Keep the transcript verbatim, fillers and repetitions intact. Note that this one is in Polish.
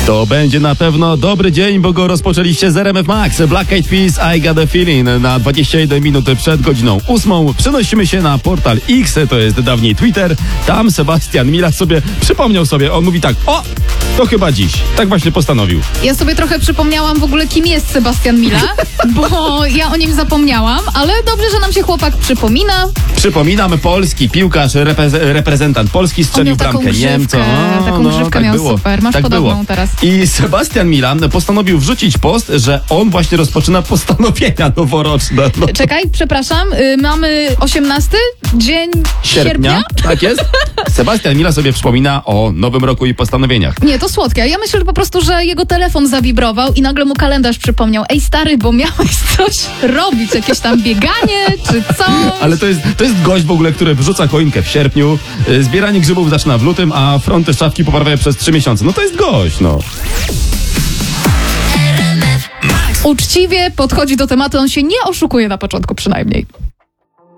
To będzie na pewno dobry dzień, bo go rozpoczęliście z R M F Max. Black Eyed Peas, I Got a Feeling. Na dwadzieścia jeden minut przed godziną ósmą przenosimy się na portal X, to jest dawniej Twitter. Tam Sebastian Mila sobie przypomniał sobie, on mówi tak, o, to chyba dziś. Tak właśnie postanowił. Ja sobie trochę przypomniałam w ogóle, kim jest Sebastian Mila, bo ja o nim zapomniałam, ale dobrze, że nam się chłopak przypomina. Przypominam, polski piłkarz, repre- reprezentant Polski strzelił bramkę Niemcom. Taką no, grzywkę tak miał, było. super. Masz tak podobną było. teraz. I Sebastian Milan postanowił wrzucić post, że on właśnie rozpoczyna postanowienia noworoczne. No. Czekaj, przepraszam, y, mamy osiemnasty dzień sierpnia? Sierpnia? Tak jest. Sebastian Mila sobie przypomina o nowym roku i postanowieniach. Nie, to słodkie. Ja myślę że po prostu, że jego telefon zawibrował i nagle mu kalendarz przypomniał. Ej stary, bo miałeś coś robić, jakieś tam bieganie czy co? Ale to jest, to jest gość w ogóle, który wrzuca choinkę w sierpniu, y, zbieranie grzybów zaczyna w lutym, a fronty szafki poprawia przez trzy miesiące. No to jest gość, no. Uczciwie podchodzi do tematu, on się nie oszukuje na początku przynajmniej.